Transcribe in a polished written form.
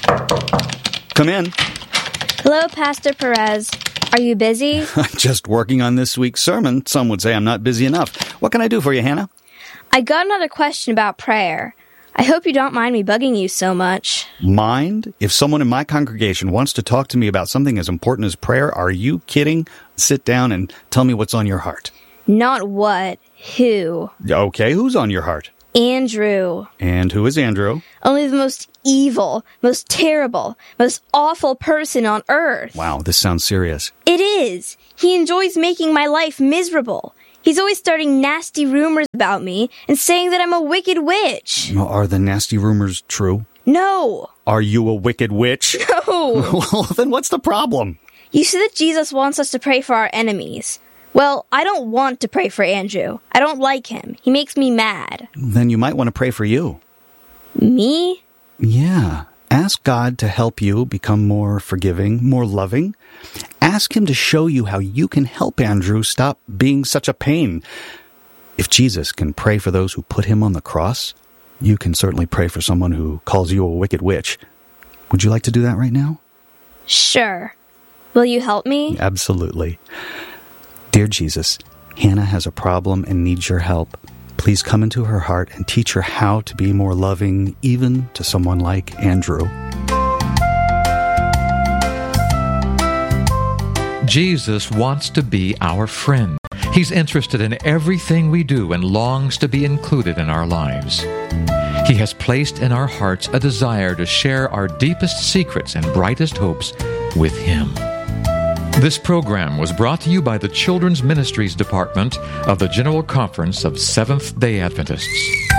Come in. Hello, Pastor Perez. Are you busy? I'm just working on this week's sermon. Some would say I'm not busy enough. What can I do for you, Hannah? I got another question about prayer. I hope you don't mind me bugging you so much. Mind? If someone in my congregation wants to talk to me about something as important as prayer, are you kidding? Sit down and tell me what's on your heart. Not what, who. Okay, who's on your heart? Andrew. And who is Andrew? Only the most evil, most terrible, most awful person on earth. Wow, this sounds serious. It is. He enjoys making my life miserable. He's always starting nasty rumors about me and saying that I'm a wicked witch. Are the nasty rumors true? No. Are you a wicked witch? No. Well, then what's the problem? You said that Jesus wants us to pray for our enemies. Well, I don't want to pray for Andrew. I don't like him. He makes me mad. Then you might want to pray for you. Me? Yeah. Ask God to help you become more forgiving, more loving. Ask him to show you how you can help Andrew stop being such a pain. If Jesus can pray for those who put him on the cross, you can certainly pray for someone who calls you a wicked witch. Would you like to do that right now? Sure. Will you help me? Absolutely. Dear Jesus, Hannah has a problem and needs your help. Please come into her heart and teach her how to be more loving, even to someone like Andrew. Jesus wants to be our friend. He's interested in everything we do and longs to be included in our lives. He has placed in our hearts a desire to share our deepest secrets and brightest hopes with Him. This program was brought to you by the Children's Ministries Department of the General Conference of Seventh-day Adventists.